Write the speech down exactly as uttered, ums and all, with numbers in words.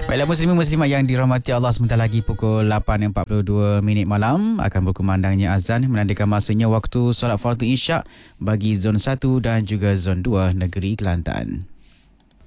Baiklah muslimin muslimat yang dirahmati Allah, sebentar lagi pukul lapan empat puluh dua minit malam akan berkumandangnya azan menandakan masanya waktu solat fardu isyak bagi zon satu dan juga zon dua negeri Kelantan.